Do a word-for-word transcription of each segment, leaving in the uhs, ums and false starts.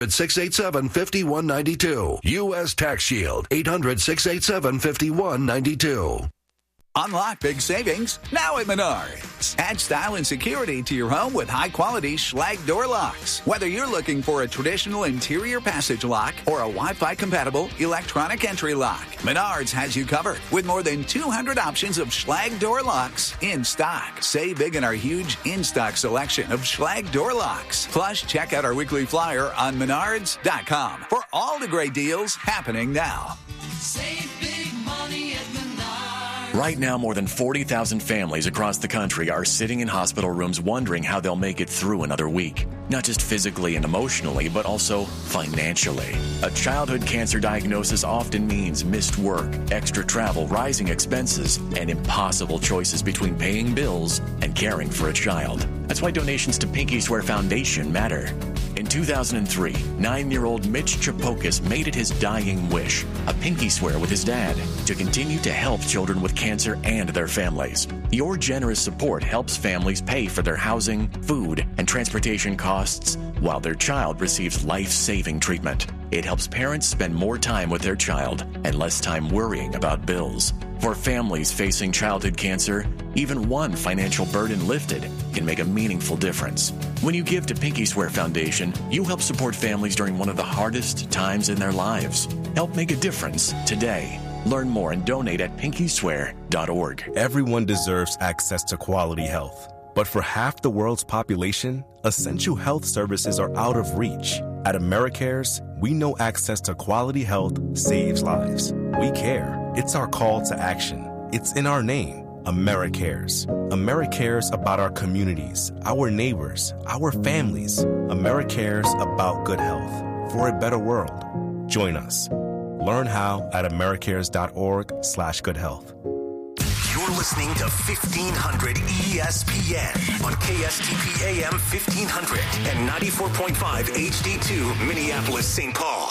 six eight seven, five one nine two. U S Tax Shield, eight hundred, six eight seven, five one nine two. Unlock big savings now at Menards. Add style and security to your home with high-quality Schlage door locks. Whether you're looking for a traditional interior passage lock or a Wi-Fi compatible electronic entry lock, Menards has you covered with more than two hundred options of Schlage door locks in stock. Save big in our huge in-stock selection of Schlage door locks. Plus, check out our weekly flyer on menards dot com for all the great deals happening now. Save big money at Menards. Right now, more than forty thousand families across the country are sitting in hospital rooms wondering how they'll make it through another week. Not just physically and emotionally, but also financially. A childhood cancer diagnosis often means missed work, extra travel, rising expenses, and impossible choices between paying bills and caring for a child. That's why donations to Pinky Swear Foundation matter. In two thousand three, nine-year-old Mitch Chapokas made it his dying wish, a pinky swear with his dad, to continue to help children with cancer and their families. Your generous support helps families pay for their housing, food, and transportation costs while their child receives life-saving treatment. It helps parents spend more time with their child and less time worrying about bills. For families facing childhood cancer, even one financial burden lifted can make a meaningful difference. When you give to Pinky Swear Foundation, you help support families during one of the hardest times in their lives. Help make a difference today. Learn more and donate at pinky swear dot org. Everyone deserves access to quality health. But for half the world's population, essential health services are out of reach. At AmeriCares, we know access to quality health saves lives. We care. It's our call to action. It's in our name, AmeriCares. AmeriCares about our communities, our neighbors, our families. AmeriCares about good health for a better world. Join us. Learn how at americares dot org slash good health. You're listening to fifteen hundred E S P N on K S T P A M fifteen hundred and ninety-four point five H D two Minneapolis, Saint Paul.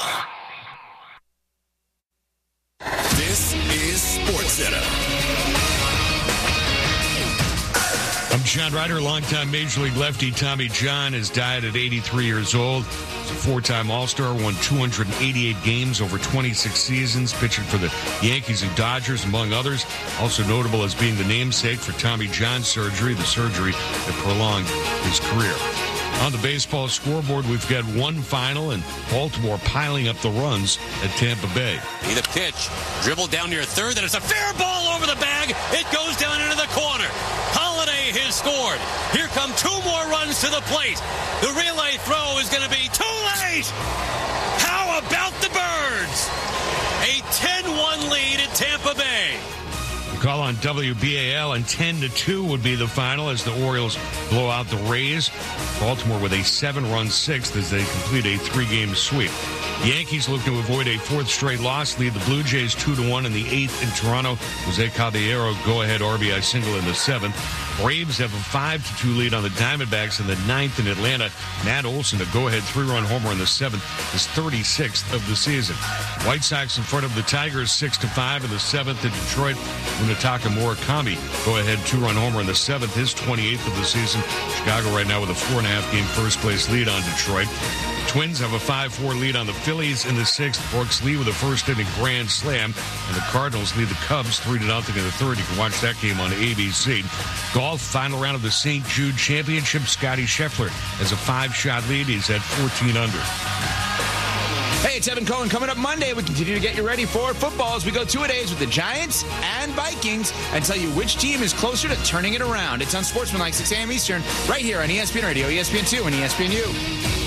This is SportsCenter. I'm John Ryder. Longtime Major League lefty Tommy John has died at eighty-three years old. He's a four-time All-Star, won two hundred eighty-eight games over twenty-six seasons, pitching for the Yankees and Dodgers, among others. Also notable as being the namesake for Tommy John surgery, the surgery that prolonged his career. On the baseball scoreboard, we've got one final, and Baltimore piling up the runs at Tampa Bay. The pitch, dribbled down near third, and it's a fair ball over the bag. It goes down into the corner. Holiday has scored. Here come two more runs to the plate. The relay throw is going to be too late. How about the Birds? A ten one lead at Tampa Bay. Call on W B A L, and ten to two would be the final as the Orioles blow out the Rays. Baltimore with a seven-run sixth as they complete a three-game sweep. Yankees look to avoid a fourth straight loss, lead the Blue Jays two to one in the eighth in Toronto. Jose Caballero go-ahead R B I single in the seventh. Braves have a five to two lead on the Diamondbacks in the ninth in Atlanta. Matt Olson, a go-ahead three-run homer in the seventh, his thirty-sixth of the season. White Sox in front of the Tigers six to five in the seventh in Detroit. Munetaka Murakami, go-ahead two-run homer in the seventh, his twenty-eighth of the season. Chicago right now with a four-and-a-half game first-place lead on Detroit. Twins have a five four lead on the Phillies in the sixth. Brooks Lee with a first-inning grand slam. And the Cardinals lead the Cubs three to nothing in the third. You can watch that game on A B C. Golf, final round of the Saint Jude Championship. Scotty Scheffler has a five-shot lead. He's at fourteen under. Hey, it's Evan Cohen. Coming up Monday, we continue to get you ready for football as we go two-a-days with the Giants and Vikings and tell you which team is closer to turning it around. It's on Sportsmanlike, six a.m. Eastern, right here on E S P N Radio, E S P N two, and E S P N U.